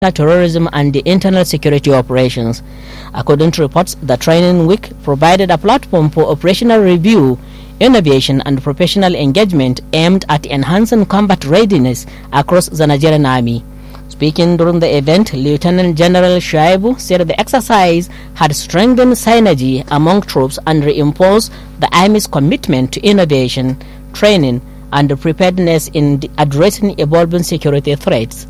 terrorism and the internal security operations. According to reports, the training week provided a platform for operational review, innovation and professional engagement aimed at enhancing combat readiness across the Nigerian Army. Speaking during the event, Lieutenant General Shuaibu said the exercise had strengthened synergy among troops and reinforced the Army's commitment to innovation, training and preparedness in addressing evolving security threats.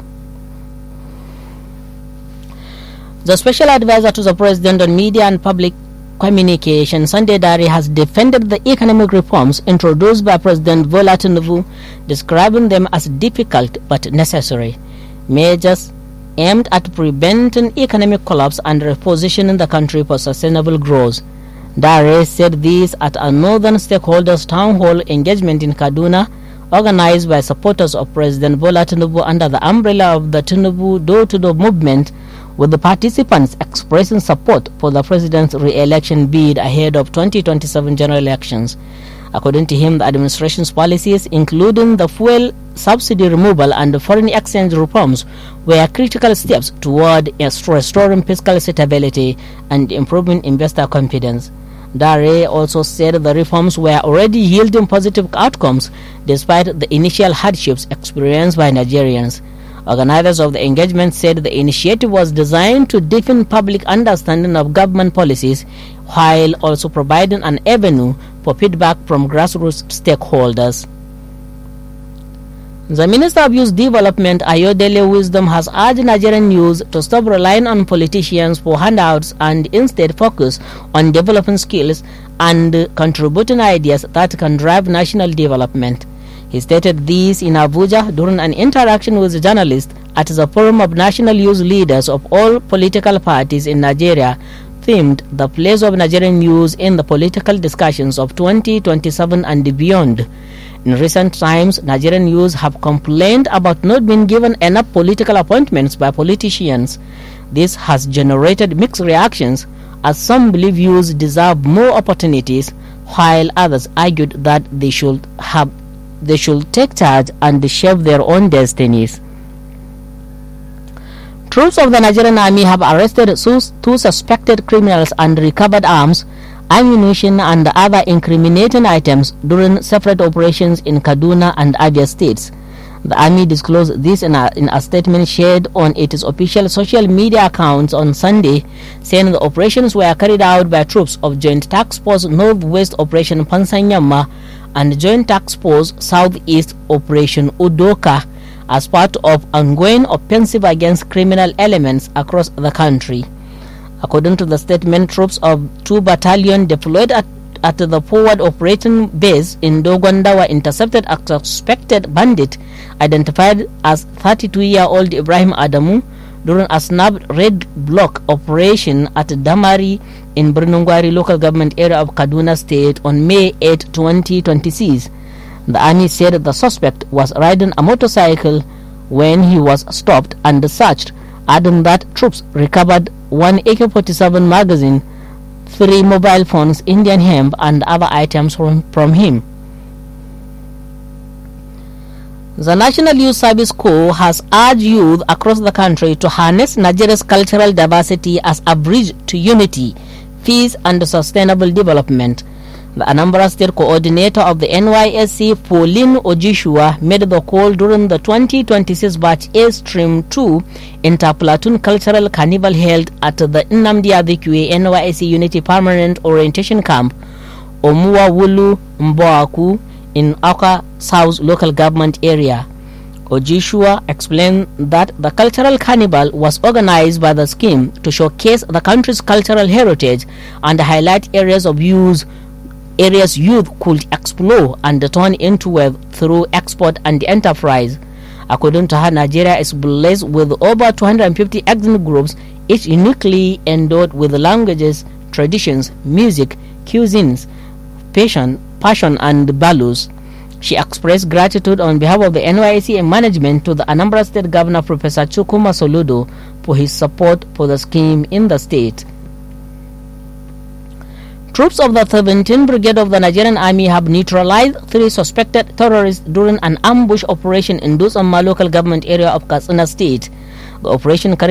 The Special Advisor to the President on Media and Public Communication, Sunday Dare, has defended the economic reforms introduced by President Bola Tinubu, describing them as difficult but necessary measures aimed at preventing economic collapse and repositioning the country for sustainable growth. Dare said this at a Northern Stakeholders Town Hall engagement in Kaduna, organized by supporters of President Bola Tinubu under the umbrella of the Tinubu Door-to-Door movement, with the participants expressing support for the president's re-election bid ahead of 2027 general elections. According to him, the administration's policies, including the fuel subsidy removal and the foreign exchange reforms, were critical steps toward restoring fiscal stability and improving investor confidence. Dare also said the reforms were already yielding positive outcomes despite the initial hardships experienced by Nigerians. Organizers of the engagement said the initiative was designed to deepen public understanding of government policies while also providing an avenue for feedback from grassroots stakeholders. The Minister of Youth Development, Ayodele Wisdom, has urged Nigerian youth to stop relying on politicians for handouts and instead focus on developing skills and contributing ideas that can drive national development. He stated this in Abuja during an interaction with journalists at the Forum of National Youth Leaders of all political parties in Nigeria, themed "The Place of Nigerian Youth in the Political Discussions of 2027 and Beyond." In recent times, Nigerian youth have complained about not being given enough political appointments by politicians. This has generated mixed reactions, as some believe youth deserve more opportunities, while others argued that they should take charge and shape their own destinies. Troops of the Nigerian Army have arrested two suspected criminals and recovered arms, ammunition and other incriminating items during separate operations in Kaduna and Abia states. The Army disclosed this in a statement shared on its official social media accounts on Sunday, saying the operations were carried out by troops of Joint Task Force Northwest Operation Pansanyama and Joint Task Force Southeast Operation Udoka as part of ongoing offensive against criminal elements across the country. According to the statement, troops of 2 battalions deployed at the forward operating base in Dogondawa intercepted a suspected bandit identified as 32-year-old Ibrahim Adamu during a snapped red block operation at Damari in Birnungwari local government area of Kaduna State on May 8, 2026. The army said the suspect was riding a motorcycle when he was stopped and searched, adding that troops recovered 1 AK-47 magazine, 3 mobile phones, Indian hemp and other items from him. The National Youth Service Corps has urged youth across the country to harness Nigeria's cultural diversity as a bridge to unity, peace and sustainable development. The Anambra State Coordinator of the NYSC, Pauline Ojishua, made the call during the 2026 Batch A Stream 2 Inter-Platoon Cultural Carnival held at the Nnamdi Azikiwe NYSC Unity Permanent Orientation Camp, Omuwa Wulu Mboaku, in Awka South local government area. Ojishua explained that the cultural carnival was organized by the scheme to showcase the country's cultural heritage and highlight areas youth could explore and turn into wealth through export and enterprise. According to her, Nigeria is blessed with over 250 ethnic groups, each uniquely endowed with languages, traditions, music, cuisines, passion and values. She expressed gratitude on behalf of the NYSC management to the Anambra State Governor Professor Chukwuma Soludo for his support for the scheme in the state. Troops of the 17th Brigade of the Nigerian Army have neutralized 3 suspected terrorists during an ambush operation in Dutsamma local government area of Katsina State. The operation